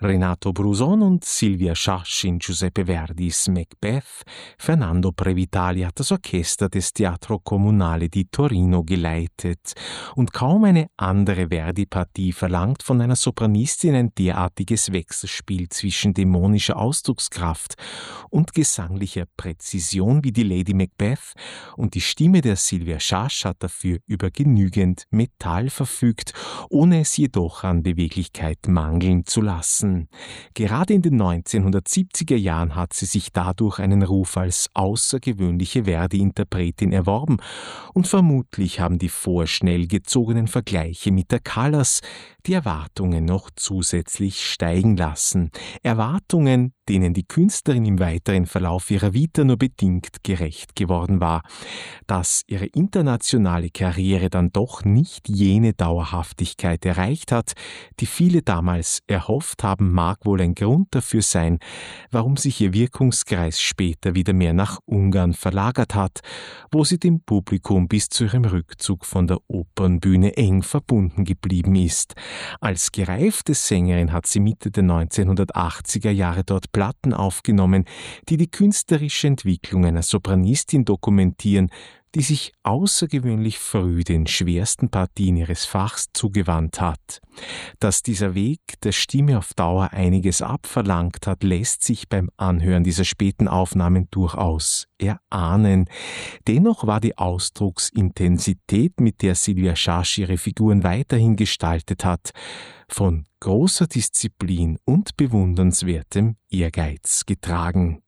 Renato Bruson und Silvia Schasch in Giuseppe Verdis Macbeth, Fernando Previtali hat das Orchester des Teatro Comunale di Torino geleitet. Und kaum eine andere Verdi-Partie verlangt von einer Sopranistin ein derartiges Wechselspiel zwischen dämonischer Ausdruckskraft und gesanglicher Präzision wie die Lady Macbeth, und die Stimme der Silvia Schasch hat dafür über genügend Metall verfügt, ohne es jedoch an Beweglichkeit mangeln zu lassen. Gerade in den 1970er Jahren hat sie sich dadurch einen Ruf als außergewöhnliche Verdi-Interpretin erworben, und vermutlich haben die vorschnell gezogenen Vergleiche mit der Callas die Erwartungen noch zusätzlich steigen lassen. Erwartungen, denen die Künstlerin im weiteren Verlauf ihrer Vita nur bedingt gerecht geworden war. Dass ihre internationale Karriere dann doch nicht jene Dauerhaftigkeit erreicht hat, die viele damals erhofft haben, mag wohl ein Grund dafür sein, warum sich ihr Wirkungskreis später wieder mehr nach Ungarn verlagert hat, wo sie dem Publikum bis zu ihrem Rückzug von der Opernbühne eng verbunden geblieben ist. Als gereifte Sängerin hat sie Mitte der 1980er Jahre dort Platten aufgenommen, die die künstlerische Entwicklung einer Sopranistin dokumentieren, die sich außergewöhnlich früh den schwersten Partien ihres Fachs zugewandt hat. Dass dieser Weg der Stimme auf Dauer einiges abverlangt hat, lässt sich beim Anhören dieser späten Aufnahmen durchaus erahnen. Dennoch war die Ausdrucksintensität, mit der Silvia Schasch ihre Figuren weiterhin gestaltet hat, von großer Disziplin und bewundernswertem Ehrgeiz getragen.